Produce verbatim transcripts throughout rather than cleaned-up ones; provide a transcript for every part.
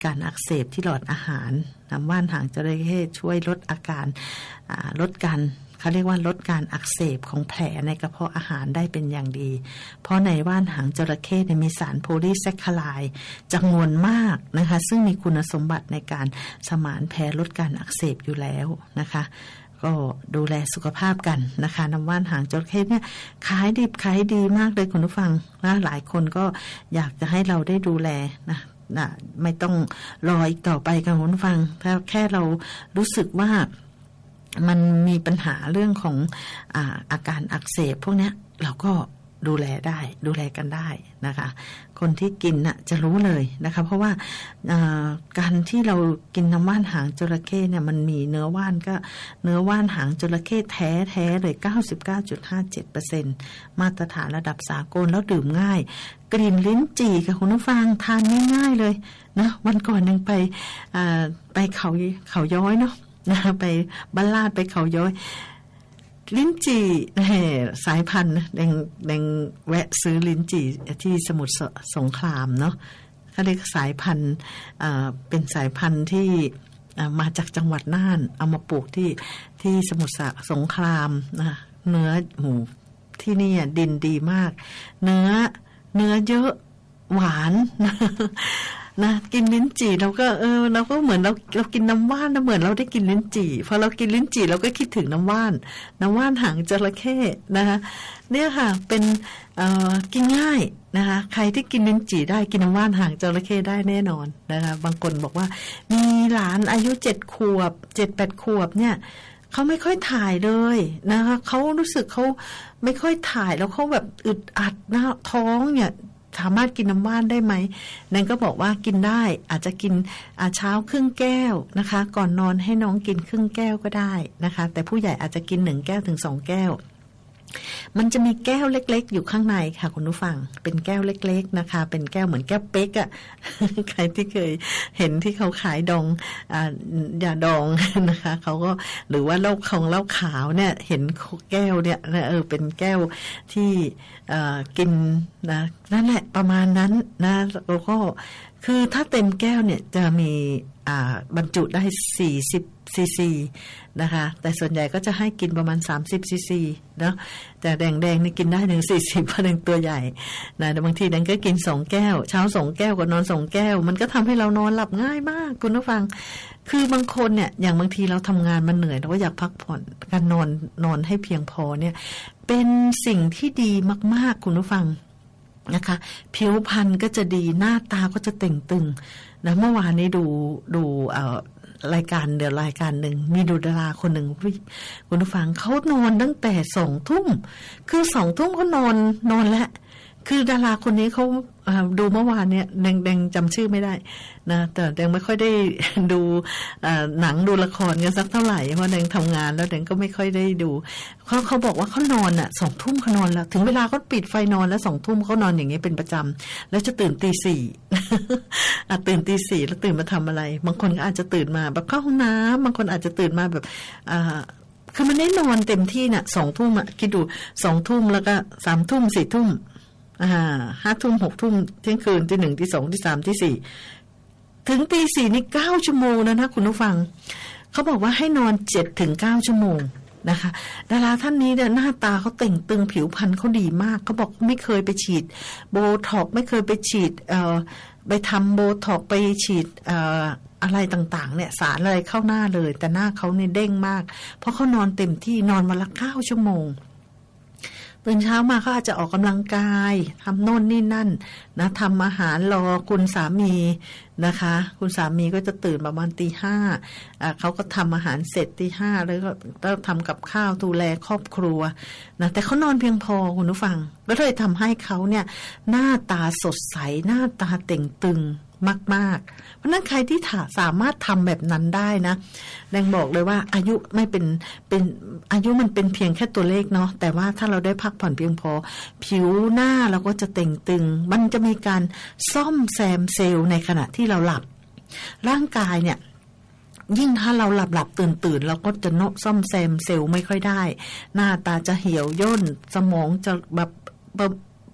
การอักเสบที่หลอดอาหารน้ำว่านหางจระเข้ช่วยลดอาการลดการเขาเรียกว่าลดการอักเสบของแผลในกระเพาะอาหารได้เป็นอย่างดีเพราะในว่านหางจระเข้มีสารโพลีแซคคาไลด์จำนวนมากนะคะซึ่งมีคุณสมบัติในการสมานแผลลดการอักเสบอยู่แล้วนะคะก็ดูแลสุขภาพกันนะคะน้ำว่านหางจระเข้เนี่ยขายดิบขายดีมากเลยคุณผู้ฟังนะหลายคนก็อยากจะให้เราได้ดูแลนะนะไม่ต้องรออีกต่อไปกันคุณผู้ฟังถ้าแค่เรารู้สึกว่ามันมีปัญหาเรื่องของอ่าอาการอักเสบพวกนี้เราก็ดูแลได้ดูแลกันได้นะคะคนที่กินน่ะจะรู้เลยนะคะเพราะว่าการที่เรากินน้ำว่านหางจระเข้เนี่ยมันมีเนื้อว่านก็เนื้อว่านหางจระเข้แท้แท้เลย เก้าสิบเก้าจุดห้าเจ็ดเปอร์เซ็นต์ มาตรฐานระดับสากลแล้วดื่มง่ายกลิ่นลิ้นจี่กับคุณผู้ฟังทานง่ายๆเลยนะวันก่อนยังไปไปเขาเขาย้อยเนาะนะไปบ้านลาดไปเขาย้อยลิ้นจี่สายพันธุ์แดงแดงแวะซื้อลิ้นจี่ที่สมุทรสงครามเนาะเขาเรียกสายพันธุ์เป็นสายพันธุ์ที่มาจากจังหวัดน่านเอามาปลูกที่ที่สมุทรสงครามนะเนื้อหมูที่นี่ดินดีมากเนื้อเนื้อเยอะหวานนะกินลิ้นจี่เราก็เออเราก็เหมือนเราเรากินน้ำว่านนะเหมือนเราได้กินลิ้นจี่พอเรากินลิ้นจี่เราก็คิดถึงน้ำว่านน้ำว่านหางจระเข้นะคะเนี่ยค่ะเป็นเอ่อกินง่ายนะคะใครที่กินลิ้นจี่ได้กินน้ำว่านหางจระเข้ได้แน่นอนนะคะบางคนบอกว่ามีหลานอายุเจ็ดขวบเจ็ดแปดขวบเนี่ยเขาไม่ค่อยถ่ายเลยนะคะเขารู้สึกเขาไม่ค่อยถ่ายแล้วเขาแบบอึดอัดหน้าท้องเนี่ยสามารถกินน้ำว่านได้ไหมนั่นก็บอกว่ากินได้อาจจะกินเช้าครึ่งแก้วนะคะก่อนนอนให้น้องกินครึ่งแก้วก็ได้นะคะแต่ผู้ใหญ่อาจจะกินหนึ่งแก้วถึงสองแก้วมันจะมีแก้วเล็กๆอยู่ข้างในค่ะคุณผู้ฟังเป็นแก้วเล็กๆนะคะเป็นแก้วเหมือนแก้วเป๊กอ่ะ ใครที่เคยเห็นที่เขาขายดองอ่ายาดองนะคะเขาก็หรือว่าเหล้าของเหล้าขาวเนี่ยเห็นแก้วเนี่ยเออเป็นแก้วที่เอ่อกินนะนั่นแหละประมาณนั้นนะแล้วก็คือถ้าเต็มแก้วเนี่ยจะมีอ่าบรรจุได้สี่สิบซีซีนะคะแต่ส่วนใหญ่ก็จะให้กินประมาณสามสิบซีซีเนาะแต่แดงๆนี่กินได้ถึงสี่สิบเพราะนึงตัวใหญ่นะแต่บางทีนั้นก็กินสองแก้วเช้าสองแก้วก็นอนสองแก้วมันก็ทำให้เรานอนหลับง่ายมากคุณผู้ฟังคือบางคนเนี่ยอย่างบางทีเราทำงานมันเหนื่อยเราก็อยากพักผ่อนการนอนนอนให้เพียงพอเนี่ยเป็นสิ่งที่ดีมากๆคุณผู้ฟังนะคะผิวพรรณก็จะดีหน้าตาก็จะเต่งตึงนะเมื่อวานนี้ดูดูเอ่อรายการเดี๋ยวรายการหนึ่งมีดูดาราคนหนึ่งคุณผู้ฟังเขานอนตั้งแต่สองทุ่มคือสองทุ่มเขานอนนอนแล้วคือดาราคนนี้เขาดูเมื่อวานเนี่ยแดงแดงจำชื่อไม่ได้นะแต่แดงไม่ค่อยได้ดูหนังดูละครกันสักเท่าไหร่เพราะแดงทำงานแล้วแดงก็ไม่ค่อยได้ดูเขาเขาบอกว่าเขานอนอ่ะสองทุ่มเขานอนแล้วถึงเวลาเขาปิดไฟนอนแล้วสองทุ่มเขานอนอย่างเงี้ยเป็นประจำแล้วจะตื่นตีสี่ตื่นตีสี่แล้วตื่นมาทำอะไรบางคนก็อาจจะตื่นมาแบบเข้าห้องน้ำบางคนอาจจะตื่นมาแบบอ่าคือมันได้นอนเต็มที่น่ะสองทุ่มอ่ะคิดดูสองทุ่มแล้วก็สามทุ่มสี่ทุ่มอ่าห้าทุ่มหกทุ่มเที่ยงคืนที่หนึ่งที่สองที่สามที่สี่ถึงตีสี่นี่เก้าชั่วโมงแล้วนะคุณผู้ฟังเขาบอกว่าให้นอนเจ็ดถึงเก้าชั่วโมงนะคะดาราท่านนี้เนี่ยหน้าตาเขาเต่งตึงผิวพรรณเขาดีมากเขาบอกไม่เคยไปฉีดโบท็อกไม่เคยไปฉีดเอ่อไปทำโบท็อกไปฉีดเอ่ออะไรต่างๆเนี่ยสารอะไรเข้าหน้าเลยแต่หน้าเขาเนี่ยเด้งมากเพราะเขานอนเต็มที่นอนวันละเก้าชั่วโมงตื่นเช้ามาเขาอาจจะออกกำลังกายทำโน่นนี่นั่นนะทำอาหารรอคุณสามีนะคะคุณสามีก็จะตื่นประมาณตีห้าอ่าเขาก็ทำอาหารเสร็จตีห้าแล้วก็ต้องทำกับข้าวดูแลครอบครัวนะแต่เขานอนเพียงพอคุณผู้ฟังก็เลยทำให้เขาเนี่ยหน้าตาสดใสหน้าตาเต่งตึงมากๆเพราะนั้นใครที่สามารถทำแบบนั้นได้นะแดงบอกเลยว่าอายุไม่เป็นเป็นอายุมันเป็นเพียงแค่ตัวเลขเนาะแต่ว่าถ้าเราได้พักผ่อนเพียงพอผิวหน้าเราก็จะเต่งตึงมันจะมีการซ่อมแซมเซลล์ในขณะที่เราหลับร่างกายเนี่ยยิ่งถ้าเราหลับหลับตื่นตื่นเราก็จะโนซ่อมแซมเซลล์ไม่ค่อยได้หน้าตาจะเหี่ยวย่นสมองจะแบบ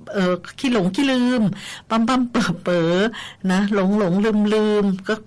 เออขี้หลงขี้ลืมปั๊มปั๊มเป๋อเป๋อนะหลงหลงลืมลืมก็